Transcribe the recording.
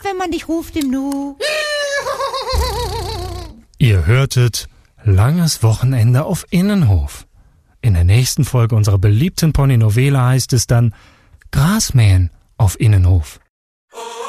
wenn man dich ruft im Nu. Ihr hörtet Langes Wochenende auf Innenhof. In der nächsten Folge unserer beliebten Pony-Novela heißt es dann Grasmähen auf Innenhof.